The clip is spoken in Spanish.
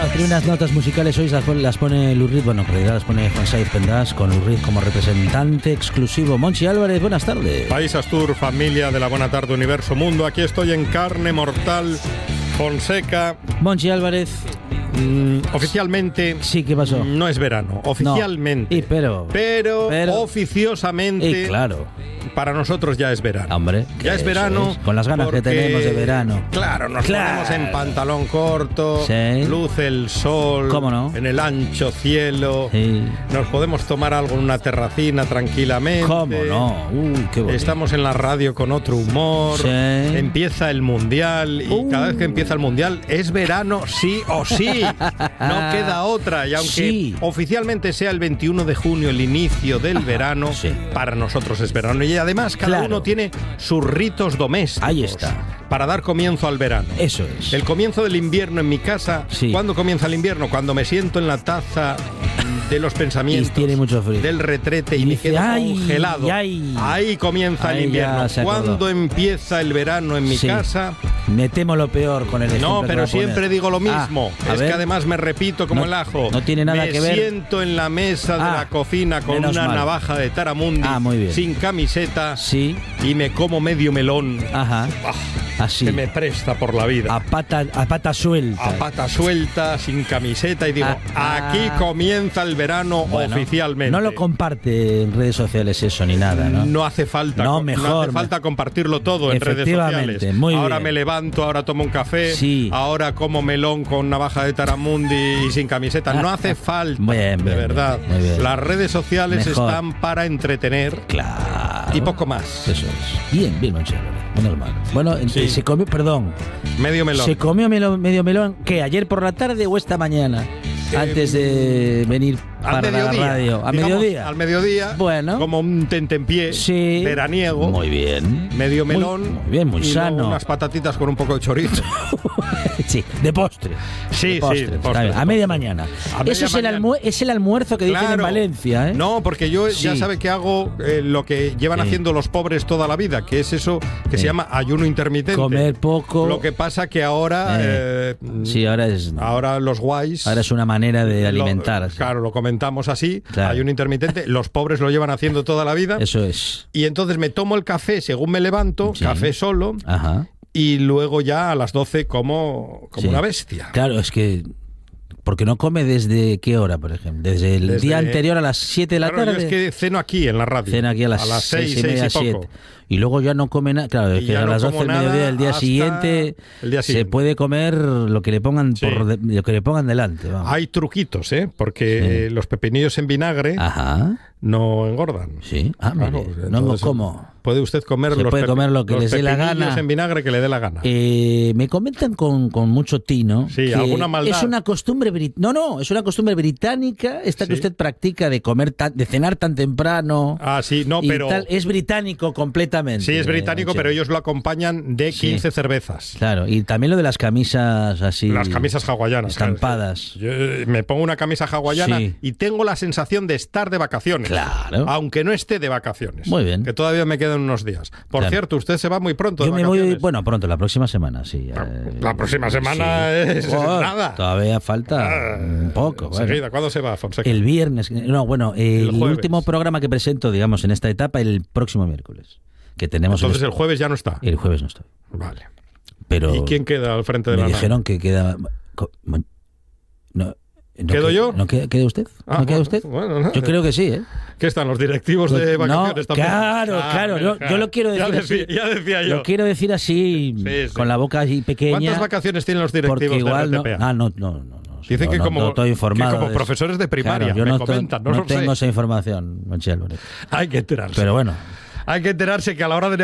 primeras notas musicales hoy las pone Lou Reed, bueno, en realidad las pone Juan Saiz Pendas, con Lou Reed como representante exclusivo. Monchi Álvarez, buenas tardes. País Astur, familia de la Buena Tarde Universo Mundo, aquí estoy en carne mortal, Fonseca. Monchi Álvarez. Oficialmente sí, ¿qué pasó? No es verano, oficialmente. No. Pero oficiosamente, claro, para nosotros ya es verano. Hombre, ya es verano. Con las ganas que tenemos de verano. Claro, nos ponemos en pantalón corto, sí. Luce el sol, ¿cómo no? En el ancho cielo, sí. Nos podemos tomar algo en una terracina tranquilamente. ¿Cómo no? Qué bonito. Estamos en la radio con otro humor, sí. Empieza el mundial y cada vez que empieza el mundial es verano sí o sí. No queda otra. Y aunque oficialmente sea el 21 de junio el inicio del verano, para nosotros es verano. Y además cada uno tiene sus ritos domésticos. Ahí está. Para dar comienzo al verano. Eso es. El comienzo del invierno en mi casa. ¿Cuándo comienza el invierno? Cuando me siento en la taza de los pensamientos, y tiene mucho frío, del retrete y me quedo congelado. Ahí comienza el invierno. ¿Cuándo empieza el verano en mi casa? Me temo lo peor con el ejemplo. No, pero siempre digo lo mismo. Es que además me repito como el ajo. No tiene nada que ver. Me siento en la mesa de la cocina con una navaja de Taramundi, sin camiseta, y me como medio melón. Ajá. Así. Que me presta por la vida. A pata suelta. A pata suelta, sin camiseta, y digo, aquí comienza el verano oficialmente. No lo comparte en redes sociales eso ni nada, ¿no? No hace falta. No hace falta compartirlo todo en redes sociales. Muy ahora bien. Me levanto, ahora tomo un café, ahora como melón con navaja de Taramundi y sin camiseta. No hace falta, de verdad. Bien. Las redes sociales están para entretener. Claro. Y poco más. Eso es. Bien, Monchi. Menos mal. Bueno, se comió, medio melón. ¿Se comió medio melón qué? ¿Ayer por la tarde o esta mañana? Antes de venir para la radio. ¿A mediodía? Al mediodía. Bueno. Como un tentempié veraniego. Muy bien. Medio melón. Muy bien, muy sano. Unas patatitas con un poco de chorizo. Sí, de postre. Sí, de postre. A media mañana. Eso es el almuerzo que dicen en Valencia, ¿eh? No, porque yo ya sabe que hago lo que llevan haciendo los pobres toda la vida, que es eso que se llama ayuno intermitente. Comer poco. Lo que pasa que ahora... ahora los guays... Ahora es una manera de alimentar. Claro, lo comentamos así. Claro. Ayuno intermitente. Los pobres lo llevan haciendo toda la vida. Eso es. Y entonces me tomo el café según me levanto, café solo. Ajá. Y luego ya a las 12 como una bestia. Claro, es que... Porque no come desde qué hora, por ejemplo. Desde el día anterior a las 7 de la tarde. Yo es que ceno aquí en la radio. Cena aquí a las 6 y media, 7. Y luego ya no come nada. Claro, es que a las 12 del mediodía del día siguiente se puede comer lo que le pongan lo que le pongan delante. Vamos. Hay truquitos, porque los pepinillos en vinagre no engordan. Sí. Claro, no como. Puede usted comer comer lo que les dé la gana. En vinagre que le dé la gana. Me comentan con mucho tino que alguna maldad. Es una costumbre es una costumbre británica esta que usted practica de comer de cenar tan temprano. Pero es británico completamente. Sí, es británico, pero ellos lo acompañan de 15 cervezas. Claro, y también lo de las camisas así. Las camisas hawaianas. Estampadas. Yo me pongo una camisa hawaiana y tengo la sensación de estar de vacaciones. Claro. Aunque no esté de vacaciones. Muy bien. Que todavía me quedan unos días. Por cierto, usted se va muy pronto. Yo me voy, pronto, la próxima semana, sí. La próxima semana es nada. Todavía falta un poco. Enseguida, ¿cuándo se va, Fonseca? El viernes. El último programa que presento, digamos, en esta etapa, el próximo miércoles. Que tenemos. Entonces el jueves ya no está. El jueves no estoy. Vale. Pero ¿y quién queda al frente de la nave? Me dijeron que queda. ¿Quedo yo? ¿No queda usted? ¿No queda usted? Bueno, yo creo que sí, ¿eh? ¿Qué están los directivos de vacaciones también? Claro. Yo lo quiero decir así. Ya decía yo. Lo quiero decir así, con la boca así pequeña. ¿Cuántas vacaciones tienen los directivos igual de RTPA? No. Dicen que como profesores de primaria. Yo no tengo esa información, Monchi Álvarez. Hay que enterarse. Pero bueno. Hay que enterarse que a la hora de